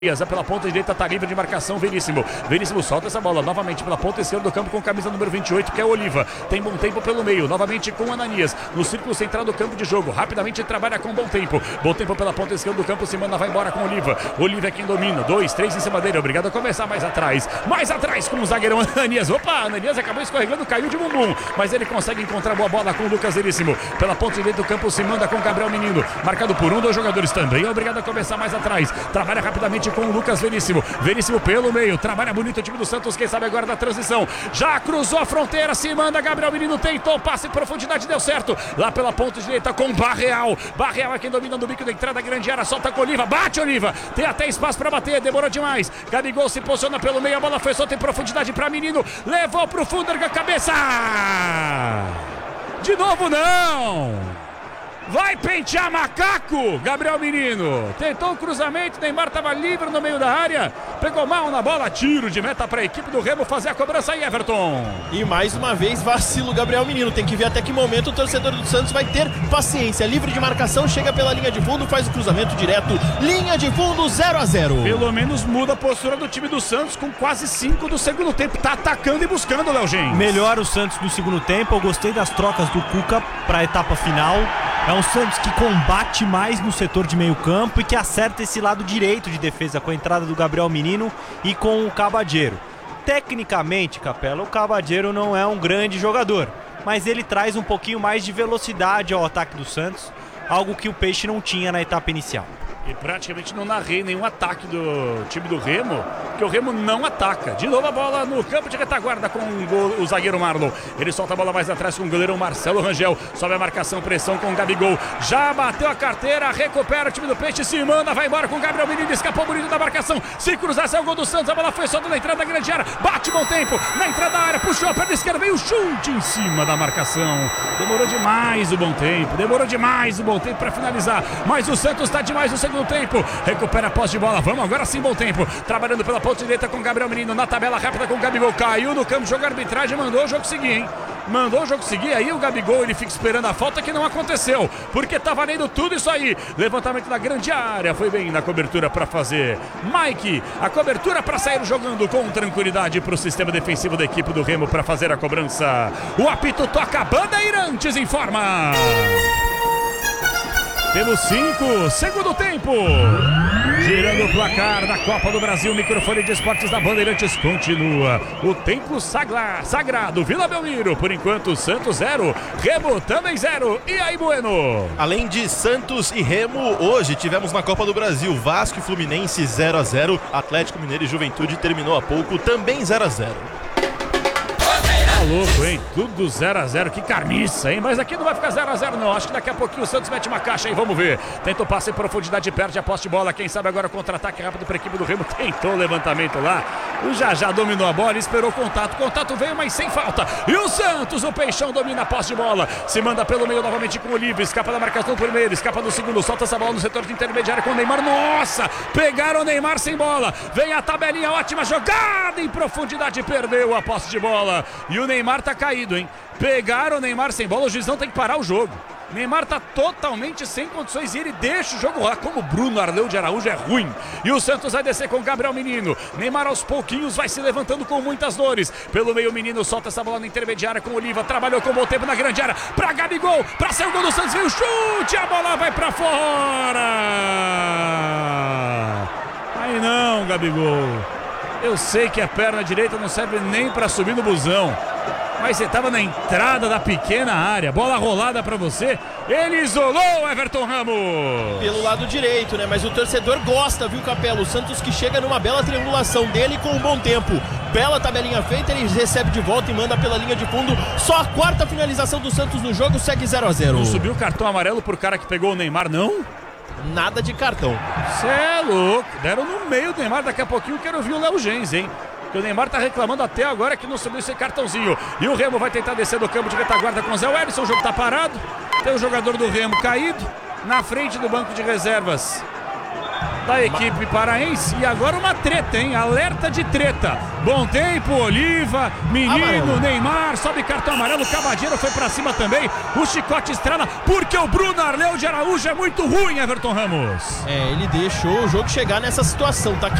Pela ponta direita tá livre de marcação Veríssimo. Veríssimo solta essa bola novamente pela ponta esquerda do campo com camisa número 28, que é Oliva. Tem Bom Tempo pelo meio, novamente com Ananias. No círculo central do campo de jogo, rapidamente trabalha com Bom Tempo. Bom Tempo pela ponta esquerda do campo, Simana vai embora com Oliva. Oliva é quem domina, 2, 3 em cima dele, obrigado a começar mais atrás com o zagueirão Ananias. Opa, Ananias acabou escorregando, caiu de bumbum, mas ele consegue encontrar boa bola com o Lucas Veríssimo. Pela ponta direita do campo, se manda com Gabriel Menino, marcado por dois jogadores também, obrigado a começar mais atrás. Trabalha rapidamente com o Lucas Veríssimo. Veríssimo pelo meio, trabalha bonito o time do Santos, quem sabe agora da transição, já cruzou a fronteira, se manda, Gabriel Menino tentou, passe em profundidade, deu certo, lá pela ponta direita com Barreal é quem domina no bico da entrada, grande área, solta com Oliva, bate Oliva, tem até espaço para bater, demorou demais, Gabigol se posiciona pelo meio, a bola foi solta em profundidade para Menino, levou pro fundo, erga a cabeça, de novo não! Vai pentear macaco, Gabriel Menino. Tentou o cruzamento, Neymar estava livre no meio da área. Pegou mal na bola, tiro de meta para a equipe do Remo fazer a cobrança aí, Everton. E mais uma vez vacilo Gabriel Menino. Tem que ver até que momento o torcedor do Santos vai ter paciência. Livre de marcação, chega pela linha de fundo, faz o cruzamento direto. Linha de fundo, 0-0. Pelo menos muda a postura do time do Santos com quase 5 do segundo tempo. Tá atacando e buscando, Léo Gens. Melhor o Santos no segundo tempo. Eu gostei das trocas do Cuca para a etapa final. É um Santos que combate mais no setor de meio campo e que acerta esse lado direito de defesa com a entrada do Gabriel Menino e com o Cabageiro. Tecnicamente, Capela, o Cabageiro não é um grande jogador, mas ele traz um pouquinho mais de velocidade ao ataque do Santos, algo que o Peixe não tinha na etapa inicial. E praticamente não narrei nenhum ataque do time do Remo, porque o Remo não ataca. De novo a bola no campo de retaguarda com o zagueiro Marlon. Ele solta a bola mais atrás com o goleiro Marcelo Rangel. Sobe a marcação, pressão com o Gabigol. Já bateu a carteira, recupera o time do Peixe, se manda, vai embora com o Gabriel Menino, escapou bonito da marcação. Se cruzar, é o gol do Santos, a bola foi solta na entrada da grande área. Bate Bom Tempo, na entrada da área, puxou a perna esquerda, veio o chute em cima da marcação. Demorou demais o Bom Tempo para finalizar. Mas o Santos está demais no segundo tempo, recupera a posse de bola, vamos agora sim, Bom Tempo, trabalhando pela ponta direita com Gabriel Menino, na tabela rápida com o Gabigol, caiu no campo, jogou a arbitragem, mandou o jogo seguir, hein? Mandou o jogo seguir, aí o Gabigol, ele fica esperando a falta que não aconteceu, porque tá valendo tudo isso aí, levantamento da grande área, foi bem na cobertura para fazer Mike, a cobertura para sair jogando com tranquilidade para o sistema defensivo da equipe do Remo para fazer a cobrança, o apito toca, Bandeirantes informa. Pelo 5, segundo tempo. Girando o placar da Copa do Brasil, microfone de esportes da Bandeirantes continua. O templo sagrado, Vila Belmiro. Por enquanto, Santos 0, Remo também 0. E aí, Bueno? Além de Santos e Remo, hoje tivemos na Copa do Brasil Vasco e Fluminense 0-0. Atlético Mineiro e Juventude terminou há pouco, também 0-0. Tá louco, hein? Tudo 0-0, que carniça, hein? Mas aqui não vai ficar 0-0 não, acho que daqui a pouquinho o Santos mete uma caixa aí, vamos ver. Tenta o passe em profundidade, perde a posse de bola, quem sabe agora contra-ataque rápido para a equipe do Remo, tentou o levantamento lá, o Já dominou a bola, esperou o contato veio, mas sem falta. E o Santos, o Peixão domina a posse de bola, se manda pelo meio novamente com o Oliva, escapa da marcação do primeiro, escapa do segundo, solta essa bola no setor de intermediário com o Neymar, nossa, pegaram o Neymar sem bola, vem a tabelinha, ótima jogada em profundidade, perdeu a posse de bola, e o Neymar tá caído, hein? Pegaram o Neymar sem bola, o juizão tem que parar o jogo. Neymar tá totalmente sem condições e ele deixa o jogo lá, como o Bruno Arleu de Araújo é ruim. E o Santos vai descer com o Gabriel Menino. Neymar aos pouquinhos vai se levantando com muitas dores. Pelo meio o Menino solta essa bola na intermediária com o Oliva, trabalhou com Bom Tempo na grande área, pra Gabigol, pra ser o gol do Santos, veio o chute, a bola vai pra fora. Aí não, Gabigol. Eu sei que a perna direita não serve nem pra subir no busão, mas você estava na entrada da pequena área, bola rolada para você, ele isolou Everton Ramos. Pelo lado direito, né? Mas o torcedor gosta, viu, Capela? O Santos que chega numa bela triangulação dele com um Bom Tempo. Bela tabelinha feita, ele recebe de volta e manda pela linha de fundo. Só a quarta finalização do Santos no jogo, segue 0-0. Não subiu o cartão amarelo por cara que pegou o Neymar, não? Nada de cartão. Cê é louco, deram no meio do Neymar, daqui a pouquinho quero ouvir o Léo Gens, hein? Que o Neymar tá reclamando até agora que não subiu esse cartãozinho. E o Remo vai tentar descer do campo de retaguarda com o Zé Wellison. O jogo tá parado. Tem o jogador do Remo caído na frente do banco de reservas da equipe paraense. E agora uma treta, hein? Alerta de treta. Bom tempo, Oliva, Menino, Amarelo. Neymar, sobe cartão amarelo, Cavadeiro foi pra cima também. O chicote estrala, porque o Bruno Arleu de Araújo é muito ruim, Everton Ramos. Ele deixou o jogo chegar nessa situação, tá